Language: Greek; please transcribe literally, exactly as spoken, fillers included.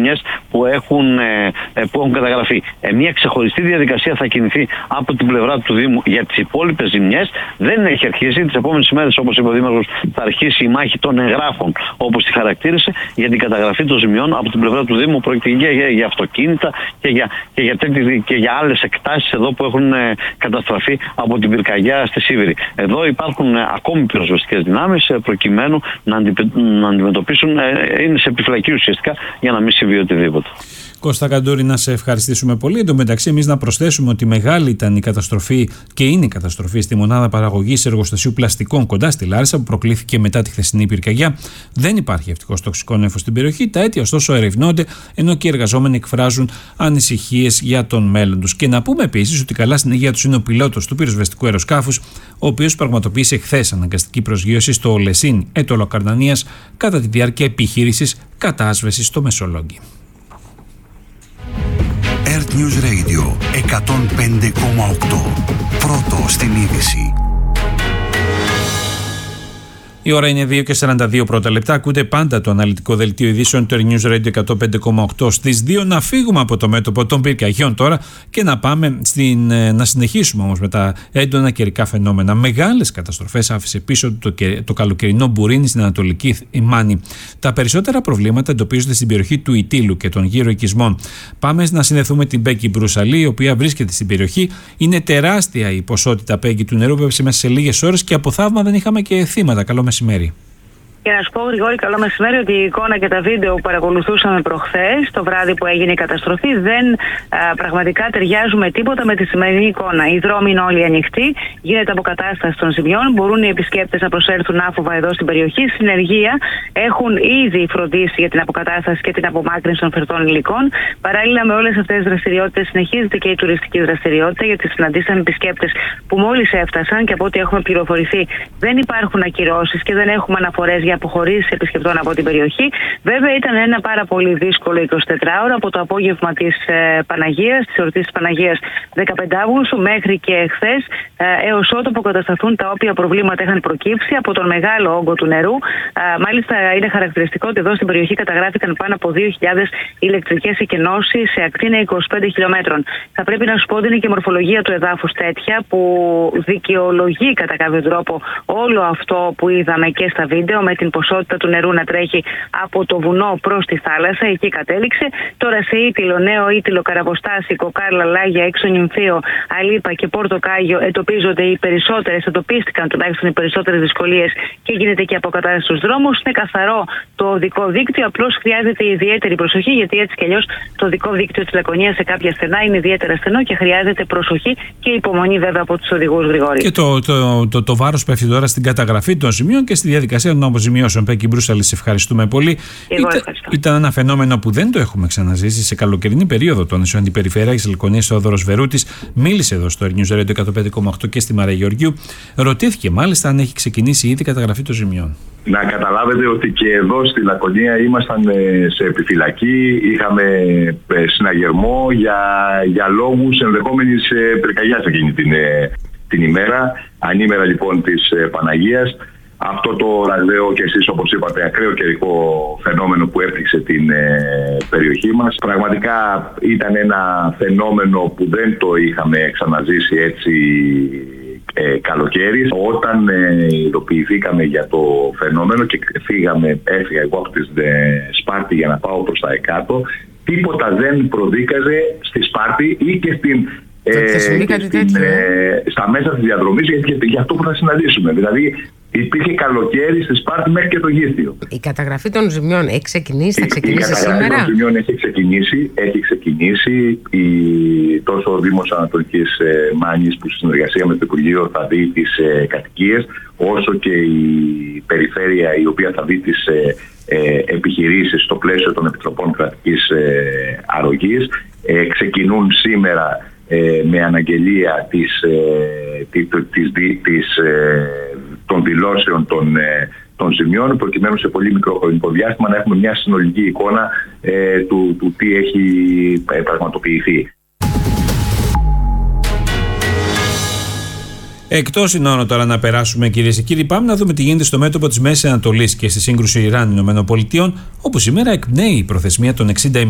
ζημιές που έχουν, ε, που έχουν καταγραφεί. Ε, μια ξεχωριστή διαδικασία θα κινηθεί από την πλευρά του Δήμου για τις υπόλοιπες ζημιές. Δεν έχει αρχίσει. Τις επόμενες ημέρες, όπως είπε ο Δήμαρχος, θα αρχίσει η μάχη των εγγράφων, όπως τη χαρακτήρισε, για την καταγραφή των ζημιών από την πλευρά του Δήμου. Πρόκειται για, για, για αυτοκίνητα και για, και, για και για άλλες εκτάσεις εδώ που έχουν ε, καταστραφεί από την πυρκαγιά στη Σίβηρη. Εδώ υπάρχουν ε, ακόμη πυροσβεστικές δυνάμεις ε, προκειμένου να, αντι, να αντιμετωπίσουν, ε, είναι σε επιφυλακή ουσιαστικά για να μην συμβεί οτιδήποτε. Κώστα Καντούρη, να σε ευχαριστήσουμε πολύ. Εν τω μεταξύ, εμείς να προσθέσουμε ότι μεγάλη ήταν η καταστροφή και είναι η καταστροφή στη μονάδα παραγωγής εργοστασίου πλαστικών κοντά στη Λάρισα που προκλήθηκε μετά τη χθεσινή πυρκαγιά. Δεν υπάρχει ευτυχώς τοξικό νέφος στην περιοχή. Τα αίτια ωστόσο ερευνώνται, ενώ και οι εργαζόμενοι εκφράζουν ανησυχίες για τον μέλλον τους. Και να πούμε επίσης ότι καλά στην υγεία τους είναι ο πιλότος του πυροσβεστικού αεροσκάφους, ο οποίος πραγματοποίησε χθες αναγκαστική προσγείωση στο Λεσίν Έτωλο Καρδανίας κατά τη διάρκεια επιχείρησης κατάσβεσης στο Μεσολόγγι. Earth News Radio εκατόν πέντε κόμμα οκτώ. Πρώτο στην είδηση. Η ώρα είναι δύο και σαράντα δύο πρώτα λεπτά. Ακούτε πάντα το αναλυτικό δελτίο ειδήσεων του Earth News Radio εκατόν πέντε κόμμα οκτώ στις δύο. Να φύγουμε από το μέτωπο των πυρκαγιών τώρα και να πάμε στην, να συνεχίσουμε όμως με τα έντονα καιρικά φαινόμενα. Μεγάλες καταστροφές άφησε πίσω το, το καλοκαιρινό μπουρίνι στην Ανατολική Μάνη. Τα περισσότερα προβλήματα εντοπίζονται στην περιοχή του Ιτήλου και των γύρω οικισμών. Πάμε να συνδεθούμε την Πέγκη Μπρουσαλή, η οποία βρίσκεται στην περιοχή. Είναι τεράστια η ποσότητα, Πέγκη, του νερού που έπεσε μέσα σε λίγες ώρες και από θαύμα δεν είχαμε και θύματα. Καλό μεσημέρι. Και να σου πω, Γρηγόρη, καλό μεσημέρι, ότι η εικόνα και τα βίντεο που παρακολουθούσαμε προχθές, το βράδυ που έγινε η καταστροφή, δεν α, πραγματικά ταιριάζουν με τίποτα με τη σημερινή εικόνα. Οι δρόμοι είναι όλοι ανοιχτοί, γίνεται αποκατάσταση των ζημιών, μπορούν οι επισκέπτες να προσέλθουν άφοβα εδώ στην περιοχή. Συνεργεία έχουν ήδη φροντίσει για την αποκατάσταση και την απομάκρυνση των φερτών υλικών. Παράλληλα με όλες αυτές τις δραστηριότητες, συνεχίζεται και η τουριστική δραστηριότητα, γιατί συναντήσαμε επισκέπτες που μόλις έφτασαν και από ό,τι έχουμε πληροφορηθεί δεν υπάρχουν ακυρώσεις και δεν έχουμε αναφορές για αποχωρήσεις επισκεπτών από την περιοχή. Βέβαια, ήταν ένα πάρα πολύ δύσκολο εικοσιτετράωρο από το απόγευμα της ε, Παναγίας, της εορτής της Παναγίας δεκαπέντε Αυγούστου μέχρι και εχθές, ε, έως ότου αποκατασταθούν τα όποια προβλήματα είχαν προκύψει από τον μεγάλο όγκο του νερού. Ε, μάλιστα, είναι χαρακτηριστικό ότι εδώ στην περιοχή καταγράφηκαν πάνω από δύο χιλιάδες ηλεκτρικές εκενώσεις σε ακτίνα είκοσι πέντε χιλιόμετρων. Θα πρέπει να σου πω ότι είναι και η μορφολογία του εδάφους τέτοια που δικαιολογεί κατά κάποιο τρόπο όλο αυτό που είδαμε και στα βίντεο, με την ποσότητα του νερού να τρέχει από το βουνό προς τη θάλασσα. Εκεί κατέληξε. Τώρα σε Ήτυλο, Νέο Ήτυλο, Καραποστάσικο, Κάρλα, Λάγια, Έξω Νυμφίο, Αλίπα και Πόρτο Κάγιο εντοπίζονται οι περισσότερες, εντοπίστηκαν τουλάχιστον οι περισσότερες δυσκολίες και γίνεται και αποκατάσταση στους δρόμους. Είναι καθαρό το οδικό δίκτυο, απλώς χρειάζεται ιδιαίτερη προσοχή, γιατί έτσι κι αλλιώς το οδικό δίκτυο της Λακωνίας σε κάποια στενά είναι ιδιαίτερα στενό και χρειάζεται προσοχή και υπομονή βέβαια από τους οδηγούς, Γρηγόρη. Και το, το, το, το βάρος πέφτει τώρα στην καταγραφή των σημείων και στη διαδικασία των αποζημιώσεων. Πέκη Μπρούσαλη, σε ευχαριστούμε πολύ. Ήταν, ήταν ένα φαινόμενο που δεν το έχουμε ξαναζήσει σε καλοκαιρινή περίοδο. Το νησιό Αντιπεριφερειάρχης Λακωνίας Θεόδωρος Βερούτης μίλησε εδώ στο Earth News Radio εκατόν πέντε κόμμα οκτώ και στη Μαρία Γεωργίου. Ρωτήθηκε μάλιστα αν έχει ξεκινήσει ήδη η καταγραφή των ζημιών. Να καταλάβετε ότι και εδώ στη Λακωνία ήμασταν σε επιφυλακή, είχαμε συναγερμό για, για λόγους ενδεχόμενης πυρκαγιάς εκείνη την, την ημέρα, ανήμερα λοιπόν της Παναγίας. Αυτό το ραγδαίο και εσείς όπως είπατε ακραίο καιρικό φαινόμενο που έπληξε την ε, περιοχή μας, πραγματικά ήταν ένα φαινόμενο που δεν το είχαμε ξαναζήσει έτσι ε, καλοκαίρι. Όταν ε, ειδοποιηθήκαμε για το φαινόμενο και φύγαμε, έφυγα εγώ από τη Σπάρτη για να πάω προς τα εκάτω, τίποτα δεν προδίκαζε στη Σπάρτη ή και στην Ε, στην, ε, στα μέσα της διαδρομής για, για αυτό που θα συναντήσουμε. Δηλαδή υπήρχε καλοκαίρι στη Σπάρτη μέχρι και το Γήθιο. Η καταγραφή των ζημιών έχει ξεκινήσει, θα ξεκινήσει η, η σήμερα. Η καταγραφή των ζημιών έχει ξεκινήσει, έχει ξεκινήσει. Η, τόσο ο Δήμος Ανατολικής ε, Μάνης που στη συνεργασία με το Υπουργείο θα δει τις ε, κατοικίες, όσο και η περιφέρεια η οποία θα δει τις ε, ε, επιχειρήσεις στο πλαίσιο των Επιτροπών Κρατικής ε, Αρρωγής. Ε, ξεκινούν σήμερα Ε, με αναγγελία της, ε, της, της, της, ε, των δηλώσεων των, ε, των ζημιών, προκειμένου σε πολύ μικρό χρονικό διάστημα να έχουμε μια συνολική εικόνα ε, του, του τι έχει ε, πραγματοποιηθεί. Εκτός συνόρων τώρα να περάσουμε, κυρίες και κύριοι, πάμε να δούμε τι γίνεται στο μέτωπο της Μέσης Ανατολής και στη σύγκρουση Ιράν-Ηνωμένων Πολιτειών, όπου σήμερα εκπνέει η προθεσμία των εξήντα